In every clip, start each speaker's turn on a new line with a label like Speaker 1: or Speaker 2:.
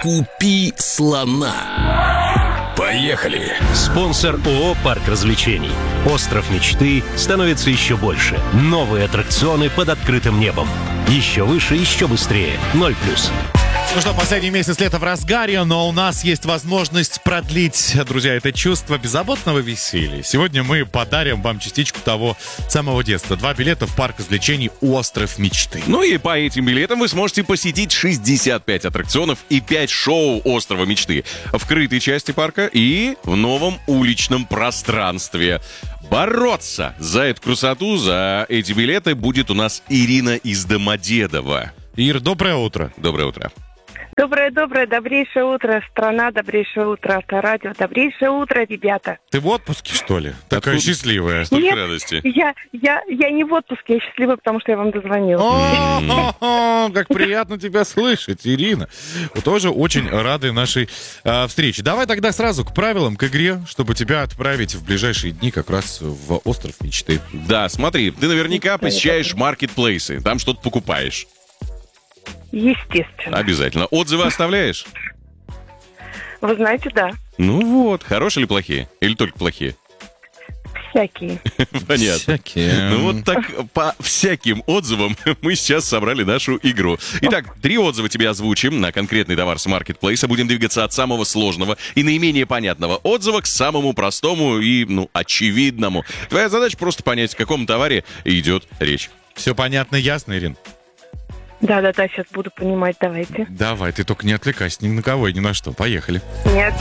Speaker 1: Купи слона. Поехали!
Speaker 2: Спонсор ООО «Парк развлечений». Остров мечты становится еще больше. Новые аттракционы под открытым небом. Еще выше, еще быстрее. 0+.
Speaker 3: Ну что, последний месяц лета в разгаре, но у нас есть возможность продлить, друзья, это чувство беззаботного веселья. Сегодня мы подарим вам частичку того самого детства. 2 билета в парк развлечений «Остров мечты».
Speaker 4: Ну и по этим билетам вы сможете посетить 65 аттракционов и 5 шоу «Острова мечты» в крытой части парка и в новом уличном пространстве. Бороться за эту красоту, за эти билеты будет у нас Ирина из Домодедово.
Speaker 3: Ир, доброе утро.
Speaker 4: Доброе утро.
Speaker 5: Доброе, добрейшее утро, страна, добрейшее утро, авторадио, добрейшее утро, ребята.
Speaker 3: Ты в отпуске, что ли? Такая
Speaker 4: Откуда?
Speaker 3: счастливая.
Speaker 4: Столько
Speaker 5: Нет,
Speaker 4: радости.
Speaker 5: я не в отпуске, я счастлива, потому что я вам дозвонилась.
Speaker 3: О, как приятно тебя слышать, Ирина. Мы тоже очень рады нашей встрече. Давай тогда сразу к правилам, к игре, чтобы тебя отправить в ближайшие дни как раз в «Остров мечты».
Speaker 4: Да, смотри, ты наверняка посещаешь маркетплейсы, там что-то покупаешь.
Speaker 5: Естественно.
Speaker 4: Обязательно. Отзывы оставляешь?
Speaker 5: Вы знаете, да,
Speaker 4: Ну вот, хорошие или плохие? Или только плохие?
Speaker 5: всякие.
Speaker 4: Понятно.
Speaker 3: Всякие.
Speaker 4: Ну вот так по всяким отзывам мы сейчас собрали нашу игру. Итак, 3 отзыва тебе озвучим на конкретный товар с маркетплейса. Будем двигаться от самого сложного и наименее понятного отзыва к самому простому и, очевидному. Твоя задача просто понять, о каком товаре идет речь.
Speaker 3: Все понятно, ясно, Ирин?
Speaker 5: Да, сейчас буду понимать, давайте.
Speaker 3: Давай, ты только не отвлекайся ни на кого и ни на что. Поехали.
Speaker 5: Нет.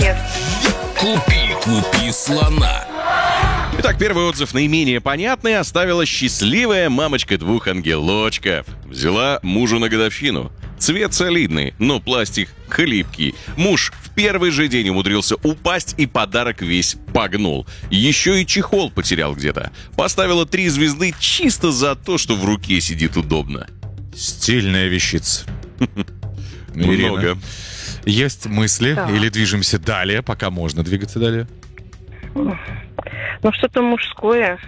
Speaker 1: Купи слона.
Speaker 4: Итак, первый отзыв наименее понятный оставила счастливая мамочка 2 ангелочков. Взяла мужу на годовщину. Цвет солидный, но пластик хлипкий. Муж в первый же день умудрился упасть и подарок весь погнул. Еще и чехол потерял где-то. Поставила 3 звезды чисто за то, что в руке сидит удобно.
Speaker 3: Стильная вещица.
Speaker 4: Много.
Speaker 3: Ирина, есть мысли
Speaker 5: Да.
Speaker 3: или движемся далее, пока можно двигаться далее?
Speaker 5: Ну, что-то мужское.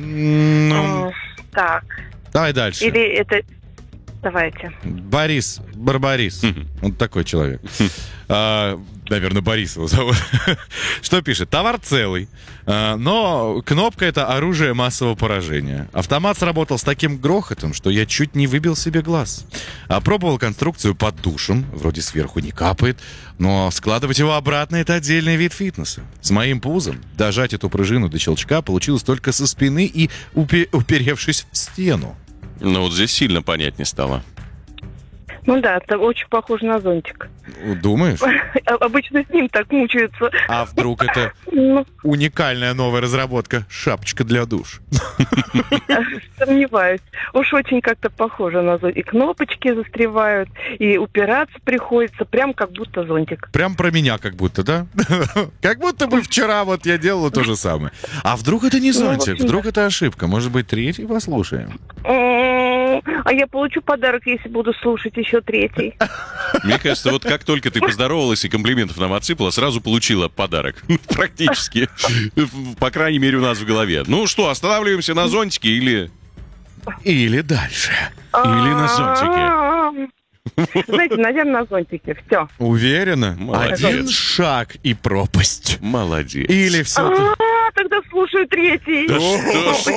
Speaker 5: Так,
Speaker 3: Давай дальше.
Speaker 5: или это... Давайте.
Speaker 3: Борис Барбарис. Вот такой человек. Наверное, Борис его зовут. Что пишет? Товар целый, но кнопка — это оружие массового поражения. Автомат сработал с таким грохотом, что я чуть не выбил себе глаз. Опробовал конструкцию под душем, вроде сверху не капает, но складывать его обратно — это отдельный вид фитнеса. С моим пузом дожать эту пружину до щелчка получилось только со спины и уперевшись в стену.
Speaker 4: Ну вот здесь сильно понятнее стало.
Speaker 5: Ну да, это очень похоже на зонтик.
Speaker 3: Думаешь?
Speaker 5: Обычно с ним так мучаются.
Speaker 3: А вдруг это
Speaker 5: Ну,
Speaker 3: уникальная новая разработка — шапочка для душ?
Speaker 5: сомневаюсь. Уж очень как-то похоже на зонтик. И кнопочки застревают, и упираться приходится, прям как будто зонтик.
Speaker 3: Прям про меня как будто, да? Как будто бы вчера вот я делала то же самое. А вдруг это не зонтик?
Speaker 5: в общем,
Speaker 3: Вдруг это ошибка? Может быть, третий послушаем?
Speaker 5: А я получу подарок, если буду слушать еще 3.
Speaker 4: Мне кажется, вот как только ты поздоровалась и комплиментов нам отсыпала, сразу получила подарок. Практически. По крайней мере, у нас в голове. Ну что, останавливаемся на зонтике или...
Speaker 3: Или дальше.
Speaker 4: Или на зонтике?
Speaker 5: Знаете, наверное, на зонтике. Все.
Speaker 3: Уверена?
Speaker 4: Молодец.
Speaker 3: Один шаг и пропасть.
Speaker 4: Молодец.
Speaker 3: Или все...
Speaker 5: Тогда слушаю 3.
Speaker 4: Да что ж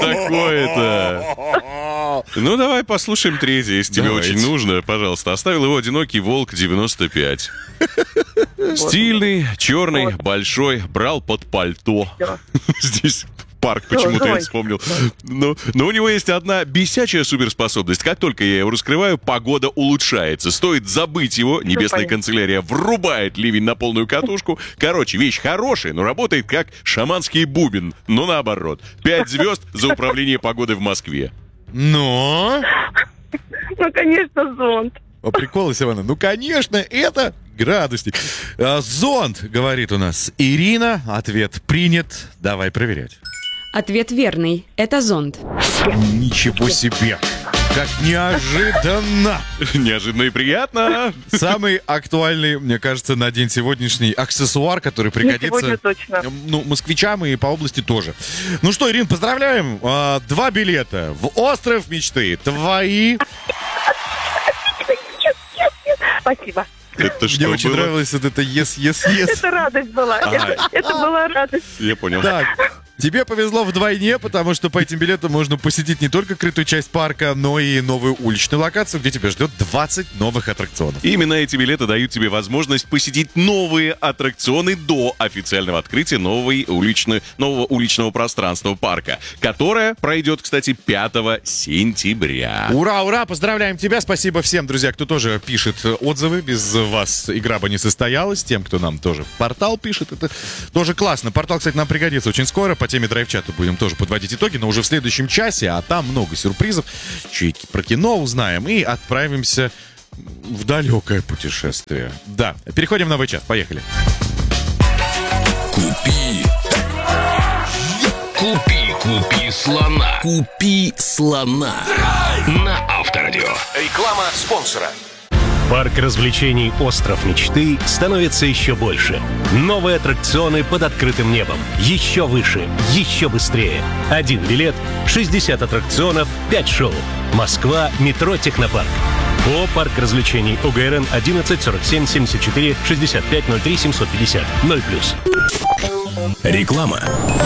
Speaker 4: такое-то? Ну, давай послушаем 3, если тебе
Speaker 3: Давайте.
Speaker 4: очень нужно. Пожалуйста, оставил его «Одинокий волк» 95. Стильный, черный, большой, брал под пальто.
Speaker 5: Всё.
Speaker 4: Здесь парк почему-то я
Speaker 5: зонтик.
Speaker 4: вспомнил. Но у него есть одна бесячая суперспособность. Как только я его раскрываю, погода улучшается. Стоит забыть его, небесная
Speaker 5: понятно.
Speaker 4: канцелярия врубает ливень на полную катушку. Короче, вещь хорошая, но работает как шаманский бубен. Но наоборот. 5 звезд за управление погодой в Москве.
Speaker 3: Но...
Speaker 5: Ну, конечно, зонт.
Speaker 3: О, прикол, Ивана. Ну, конечно, это градусник. Зонт, говорит у нас Ирина. Ответ принят. Давай проверять.
Speaker 6: Ответ верный. Это зонт.
Speaker 3: Ничего себе. Как неожиданно.
Speaker 4: Неожиданно и приятно.
Speaker 3: Самый актуальный, мне кажется, на день сегодняшний аксессуар, который
Speaker 5: Сегодня
Speaker 3: пригодится
Speaker 5: точно.
Speaker 3: москвичам и по области тоже. Ну что, Ирин, поздравляем. 2 билета в «Остров мечты». Твои.
Speaker 5: Спасибо.
Speaker 4: Это
Speaker 3: Мне
Speaker 4: что
Speaker 3: очень
Speaker 4: было?
Speaker 3: нравилось вот это yes.
Speaker 5: Это радость была. Это была радость.
Speaker 4: Я понял.
Speaker 3: Так, тебе повезло вдвойне, потому что по этим билетам можно посетить не только крытую часть парка, но и новую уличную локацию, где тебя ждет 20 новых аттракционов.
Speaker 4: Именно эти билеты дают тебе возможность посетить новые аттракционы до официального открытия нового уличного пространства парка, которое пройдет, кстати, 5 сентября.
Speaker 3: Ура, ура, поздравляем тебя, спасибо всем, друзья, кто тоже пишет отзывы, без вас игра бы не состоялась, тем, кто нам тоже в портал пишет, это тоже классно. Портал, кстати, нам пригодится очень скоро, по теме драйв-чата будем тоже подводить итоги, но уже в следующем часе, а там много сюрпризов, еще и про кино узнаем и отправимся в далекое путешествие. Да, переходим в новый час, поехали.
Speaker 1: Купи слона. Купи слона. На Авторадио.
Speaker 2: Реклама спонсора. Парк развлечений «Остров мечты» становится еще больше. Новые аттракционы под открытым небом. Еще выше, еще быстрее. 1 билет, 60 аттракционов, 5 шоу. Москва, метро «Технопарк». ООО «Парк развлечений». УГРН 11 47 74 65 03 750 0+.
Speaker 1: Реклама.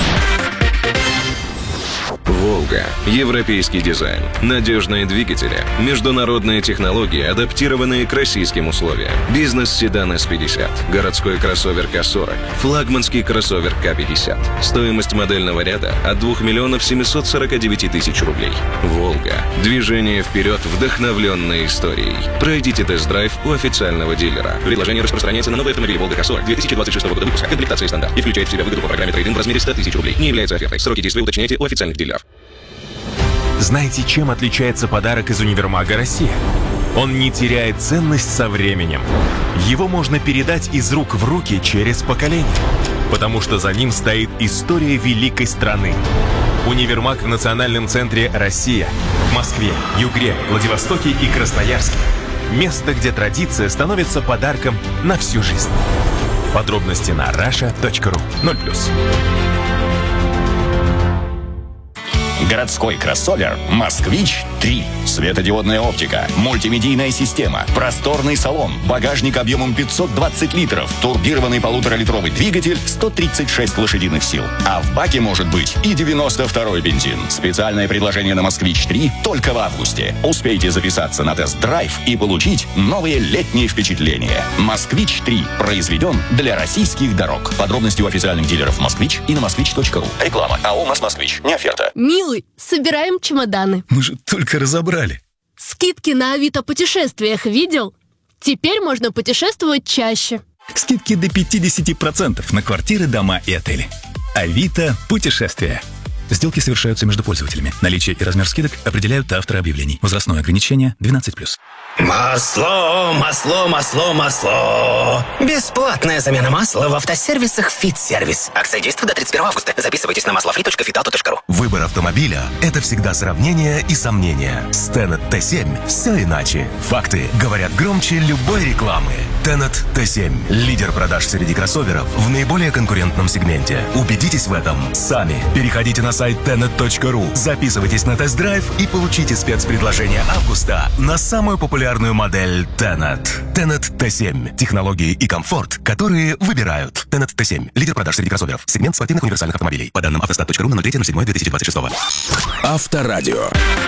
Speaker 7: «Волга». Европейский дизайн, надежные двигатели, международные технологии, адаптированные к российским условиям. Бизнес-седан S50, городской кроссовер К40, флагманский кроссовер К50. Стоимость модельного ряда от 2 миллионов 749 тысяч рублей. «Волга». Движение вперед, вдохновленной историей. Пройдите тест-драйв у официального дилера. Предложение распространяется на новые автомобили «Волга К40» 2026 года выпуска. Комплектация стандарт и включает в себя выгоду по программе трейд-ин в размере 100 тысяч рублей. Не является офертой. Сроки действия уточняйте у официальных дилеров.
Speaker 8: Знаете, чем отличается подарок из универмага «Россия»? Он не теряет ценность со временем. Его можно передать из рук в руки через поколение, потому что за ним стоит история великой страны. Универмаг в национальном центре «Россия» в Москве, Югре, Владивостоке и Красноярске. Место, где традиция становится подарком на всю жизнь. Подробности на rasha.ru. 0+.
Speaker 9: Городской кроссовер «Москвич-3». Светодиодная оптика, мультимедийная система, просторный салон, багажник объемом 520 литров, турбированный 1,5-литровый двигатель, 136 лошадиных сил. А в баке может быть и 92-й бензин. Специальное предложение на «Москвич-3» только в августе. Успейте записаться на тест-драйв и получить новые летние впечатления. «Москвич-3» произведен для российских дорог. Подробности у официальных дилеров «Москвич» и на москвич.ру. Реклама. АО «Москвич». Не оферта.
Speaker 10: Милый, собираем чемоданы.
Speaker 1: Мы же только разобрали.
Speaker 10: Скидки на Авито путешествиях видел? Теперь можно путешествовать чаще.
Speaker 1: Скидки до 50% на квартиры, дома и отели. Авито путешествия. Сделки совершаются между пользователями. Наличие и размер скидок определяют авторы объявлений. Возрастное ограничение 12+.
Speaker 11: Масло. Бесплатная замена масла в автосервисах «Фит-сервис». Акция действует до 31 августа. Записывайтесь на maslofree.fitauto.ru.
Speaker 12: Выбор автомобиля – это всегда сравнение и сомнения. С Tenet T7 все иначе. Факты говорят громче любой рекламы. Tenet T7 – лидер продаж среди кроссоверов в наиболее конкурентном сегменте. Убедитесь в этом сами. Переходите на сайт tenet.ru, записывайтесь на тест-драйв и получите спецпредложение августа на самую популярную модель Tenet. Tenet T7 – технологии и комфорт, которые выбирают. Tenet T7 – лидер продаж среди кроссоверов. Сегмент спортивных универсальных автомобилей. По данным автостат.ру на 03.07.2026.
Speaker 1: Авторадио.